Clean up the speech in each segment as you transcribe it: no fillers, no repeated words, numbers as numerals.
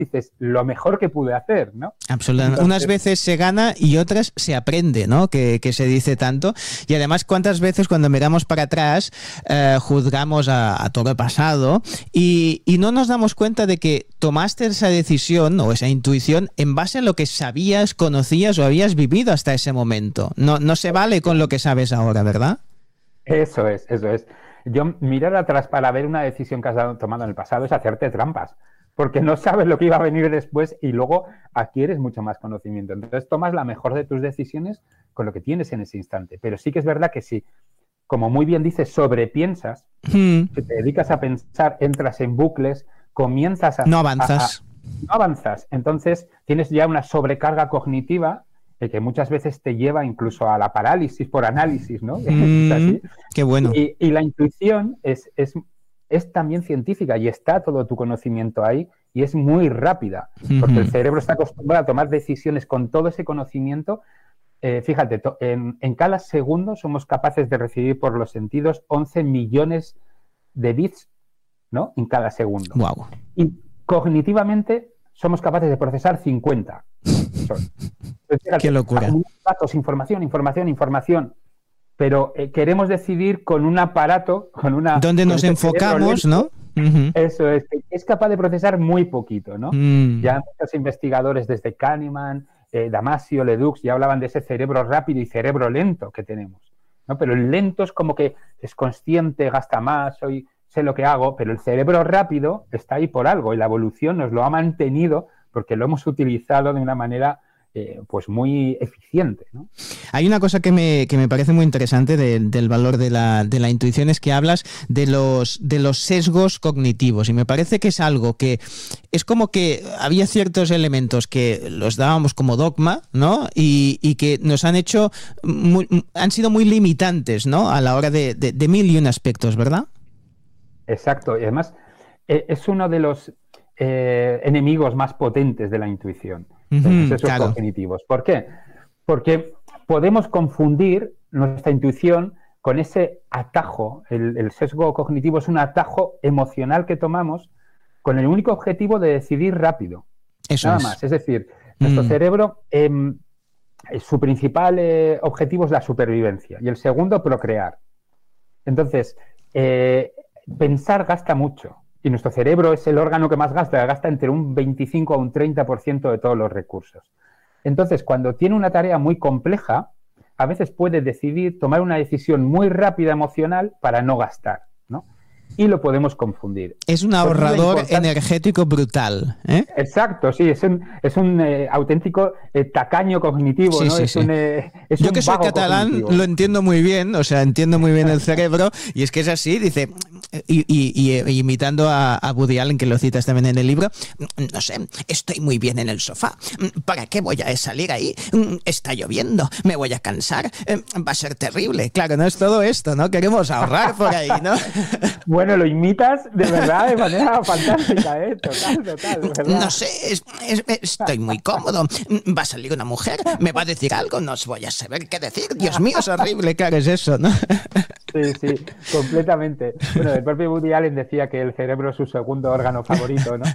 dices, lo mejor que pude hacer, ¿no? Absolutamente. Unas veces se gana y otras se aprende, ¿no? Que se dice tanto. Y además, ¿cuántas veces cuando miramos para atrás juzgamos a todo el pasado y no nos damos cuenta de que tomaste esa decisión o esa intuición en base a lo que sabías, conocías o habías vivido hasta ese momento? No se vale con lo que sabes ahora, ¿verdad? Eso es. Yo mirar atrás para ver una decisión que has tomado en el pasado es hacerte trampas, porque no sabes lo que iba a venir después y luego adquieres mucho más conocimiento. Entonces tomas la mejor de tus decisiones con lo que tienes en ese instante. Pero sí que es verdad que si, como muy bien dices, sobrepiensas, si te dedicas a pensar, entras en bucles, comienzas a... No avanzas. No avanzas. Entonces tienes ya una sobrecarga cognitiva que muchas veces te lleva incluso a la parálisis por análisis, ¿no? Es así. Qué bueno. Y la intuición es también científica y está todo tu conocimiento ahí y es muy rápida, porque el cerebro está acostumbrado a tomar decisiones con todo ese conocimiento. Fíjate, en cada segundo somos capaces de recibir por los sentidos 11 millones de bits, ¿no? En cada segundo. Wow. Y cognitivamente somos capaces de procesar 50. Qué locura. Datos, información. Pero queremos decidir con un aparato, donde nos enfocamos, ¿no? Eso es, que es capaz de procesar muy poquito, ¿no? Ya muchos investigadores desde Kahneman, Damasio, Ledoux, ya hablaban de ese cerebro rápido y cerebro lento que tenemos, ¿no? Pero el lento es como que es consciente, gasta más, sé lo que hago, pero el cerebro rápido está ahí por algo y la evolución nos lo ha mantenido porque lo hemos utilizado de una manera pues muy eficiente, ¿no? Hay una cosa que me parece muy interesante del valor de la intuición, es que hablas de los sesgos cognitivos, y me parece que es algo que es como que había ciertos elementos que los dábamos como dogma, ¿no? Y que nos han hecho han sido muy limitantes, ¿no? A la hora de mil y un aspectos, ¿verdad? Exacto, y además es uno de los enemigos más potentes de la intuición, los sesgos cognitivos. ¿Por qué? Porque podemos confundir nuestra intuición con ese atajo. El sesgo cognitivo es un atajo emocional que tomamos con el único objetivo de decidir rápido. Nada más. Es decir, nuestro cerebro, su principal objetivo es la supervivencia y el segundo, procrear. Entonces, pensar gasta mucho. Y nuestro cerebro es el órgano que más gasta entre un 25 a un 30% de todos los recursos. Entonces, cuando tiene una tarea muy compleja, a veces puede decidir tomar una decisión muy rápida emocional para no gastar, ¿no? Y lo podemos confundir. Es un ahorrador energético brutal, ¿eh? Exacto, sí, es un auténtico tacaño cognitivo, sí, ¿no? Sí, Yo que soy catalán cognitivo. Lo entiendo muy bien, o sea, entiendo muy bien el cerebro, y es que es así, dice, y imitando a Woody Allen, que lo citas también en el libro, no sé, estoy muy bien en el sofá, ¿para qué voy a salir ahí? Está lloviendo, me voy a cansar, va a ser terrible. Claro, no es todo esto, ¿no? Queremos ahorrar por ahí, ¿no? Bueno, lo imitas de verdad de manera fantástica, ¿eh? Total, ¿verdad? No sé, estoy muy cómodo. Va a salir una mujer, me va a decir algo, no os voy a saber qué decir. Dios mío, es horrible, claro, es eso, ¿no? Sí, completamente. Bueno, el propio Woody Allen decía que el cerebro es su segundo órgano favorito, ¿no?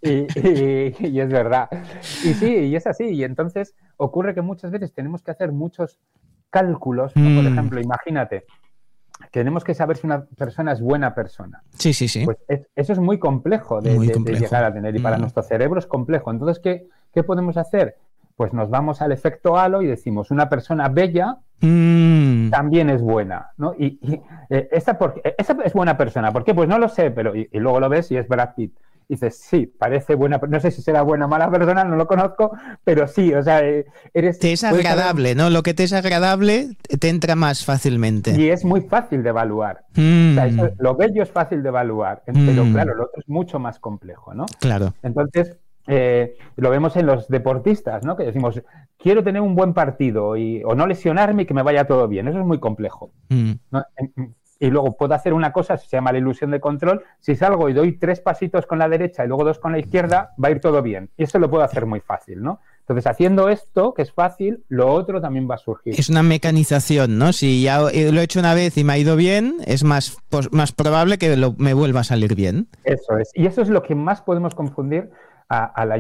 Y es verdad. Y sí, y es así. Y entonces ocurre que muchas veces tenemos que hacer muchos cálculos, ¿no? Por ejemplo, imagínate, tenemos que saber si una persona es buena persona. Sí. Pues eso es muy complejo de llegar a tener, y para nuestro cerebro es complejo. Entonces, ¿qué podemos hacer? Pues nos vamos al efecto halo y decimos, una persona bella también es buena, ¿no? Y esa es buena persona. ¿Por qué? Pues no lo sé, pero y luego lo ves y es Brad Pitt. Y dices, sí, parece buena, no sé si será buena o mala persona, no lo conozco, pero sí, o sea, te es agradable, ¿no? Lo que te es agradable te entra más fácilmente. Y es muy fácil de evaluar. O sea, lo bello es fácil de evaluar, pero claro, lo otro es mucho más complejo, ¿no? Claro. Entonces, lo vemos en los deportistas, ¿no? Que decimos, quiero tener un buen partido o no lesionarme y que me vaya todo bien. Eso es muy complejo, ¿no? Y luego puedo hacer una cosa, se llama la ilusión de control. Si salgo y doy 3 pasitos con la derecha y luego 2 con la izquierda, va a ir todo bien. Y eso lo puedo hacer muy fácil, ¿no? Entonces, haciendo esto, que es fácil, lo otro también va a surgir. Es una mecanización, ¿no? Si ya lo he hecho una vez y me ha ido bien, es más probable que me vuelva a salir bien. Eso es. Y eso es lo que más podemos confundir a la